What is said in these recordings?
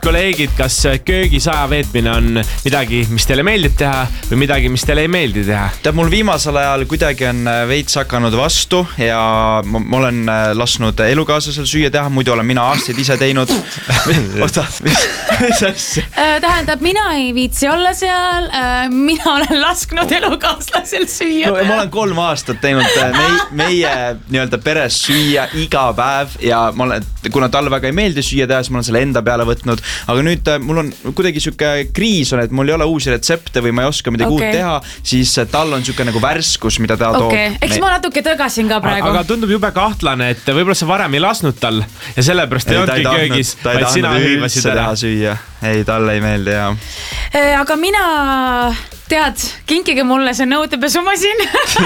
kolleegid, kas köögis aja veetmine on midagi, mis teile meeldib teha või midagi, mis teile ei meeldi teha? Tead, mul viimasel ajal kuidagi on veits hakanud vastu ja ma olen lasknud elukaaslasel süüa teha, muidu olen mina aastaid ise teinud. Oota, mis asja? Tähendab, mina ei viitsi olla seal, mina olen lasknud elukaaslasel süüa teha. Ma olen 3 aastat teinud meie nii-öelda peres süüa iga päev ja kuna talle väga ei meeldi süüa teha, siis ma olen selle enda peale võtnud, aga nüüd mul on kuidagi siuke kriis on, et mul ei ole uusi retsepte või ma ei oska midagi uut teha, siis tal on siuke nagu värskus, mida ta toob. Eks ma natuke tõgasin ka praegu. Aga tundub jube kahtlane, et võib-olla sa varem ei lasknud tal ja sellepärast ei olnudki köögis, vaid sina hõivasid ära. Süüa. Ei, talle ei meeldi, jah. Aga mina, tead, kinkige mulle see nõudepesumasin.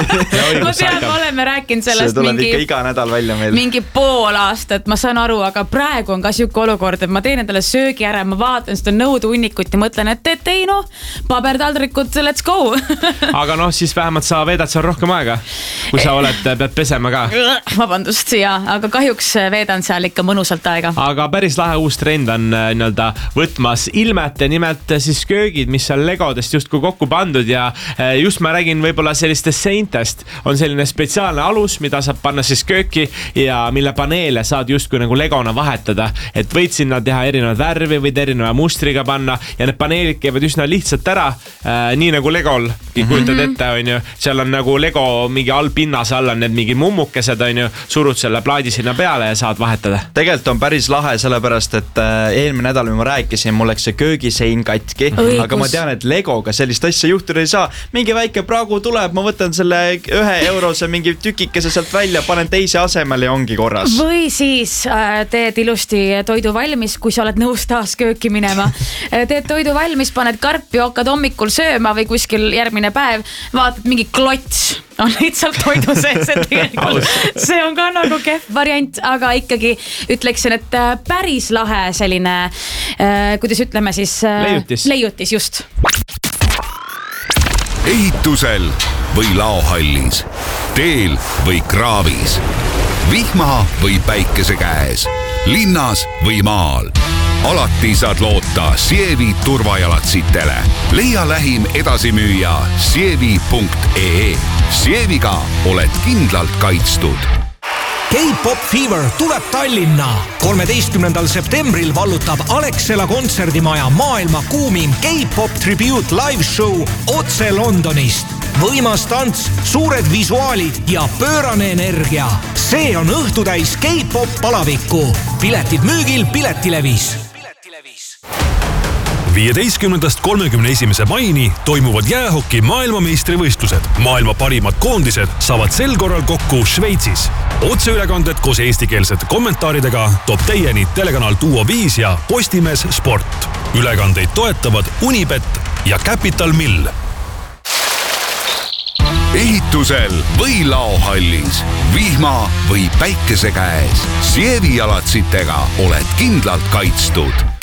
Ma tean, me oleme rääkinud sellest iga nädal välja meil. Mingi pool aastat, ma saan aru, aga praegu on ka siuke olukord, et ma teen endale söögi ära, ma vaatan seda nõudeuunnikut ja mõtlen, et ei noh, paberdaldrikud, let's go. Aga noh, siis vähemalt sa veedad seal rohkem aega, kui sa pead pesema ka. Vabandust, aga kahjuks veedan seal ikka mõnusalt aega. Aga päris lahe uus trend on võtmas ilmet ja nimelt siis köögid, mis on legodest justkui kokku pandud ja just ma räägin võib-olla sellistest seintest. On selline spetsiaalne alus, mida saab panna siis kööki ja mille paneele saad justkui nagu legona vahetada. Et võid sinna teha erinevad värvi, võid erineva mustriga panna ja need paneelid käivad üsna lihtsalt ära, nii nagu legol, kujutad ette, on ju. Seal on nagu lego mingi all pinnase all on need mingi mummukesed, on ju, surud selle plaadi sinna peale ja saad vahetada. Tegelikult on päris lahe, sellepärast, et eelmine nädal ma rääkisin, mul läks see köögisein katki, aga ma tean, et legoga sellist asja juhtuda ei saa. Mingi väike pragu tuleb, ma võtan selle 1 eurose mingi tükikese sealt välja, panen teise asemel ja ongi korras. Või siis teed ilusti toidu valmis, kui sa oled nõus taas kööki minema. Teed toidu valmis, paned karpi, hakkad hommikul sööma või kuskil järgmine päev, vaatad mingi klots on lihtsalt toidu sees, et tegelikult see on ka nagu kehv variant, aga ikkagi ütleksin, et päris lahe selline, kuidas ütleme siis leiutis just. Ehitusel või laohallis, teel või kraavis, vihma või päikese käes, linnas või maal. Alati saad loota Sievi turvajalatsitele. Leia lähim edasimüüja sievi.ee. Sieviga oled kindlalt kaitstud. K-Pop Fever tuleb Tallinna. 13. septembril vallutab Alexela kontserdimaja maailma kuumim K-Pop Tribute Live Show otse Londonist. Võimas tants, suured visuaalid ja pöörane energia. See on õhtutäis K-Pop palavikku. Piletid müügil Piletilevis. 15.–31. maini toimuvad jäähoki maailmameistrivõistlused. Maailma parimad koondised saavad sel korral kokku Šveitsis. Otseülekanded koos eestikeelsete kommentaaridega toob teieni telekanal Duo 5 ja Postimees Sport. Ülekandeid toetavad Unibet ja Capital Mill. Ehitusel või laohallis, vihma või päikese käes, Sievi jalatsitega oled kindlalt kaitstud.